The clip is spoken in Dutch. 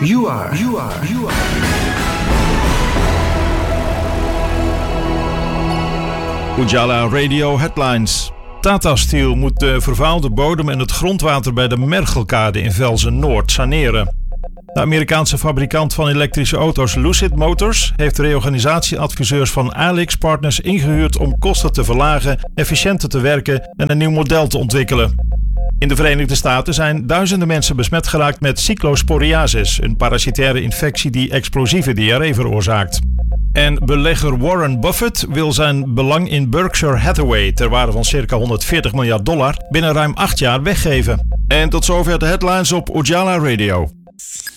Ujala Radio Headlines. Tata Steel moet de vervuilde bodem en het grondwater bij de Mergelkade in Velzen-Noord saneren. De Amerikaanse fabrikant van elektrische auto's Lucid Motors heeft reorganisatieadviseurs van Alix Partners ingehuurd om kosten te verlagen, efficiënter te werken en een nieuw model te ontwikkelen. In de Verenigde Staten zijn duizenden mensen besmet geraakt met cyclosporiasis, een parasitaire infectie die explosieve diarree veroorzaakt. En belegger Warren Buffett wil zijn belang in Berkshire Hathaway ter waarde van circa $140 miljard binnen ruim 8 jaar weggeven. En tot zover de headlines op Ujala Radio.